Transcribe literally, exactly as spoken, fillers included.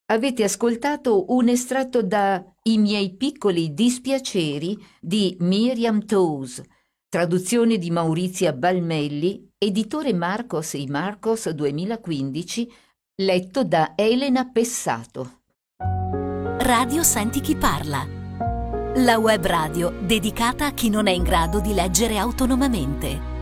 Avete ascoltato un estratto da I miei piccoli dispiaceri di Miriam Toews, traduzione di Maurizia Balmelli, editore Marcos e Marcos duemilaquindici, letto da Elena Pessato. Radio Senti chi parla. La web radio dedicata a chi non è in grado di leggere autonomamente.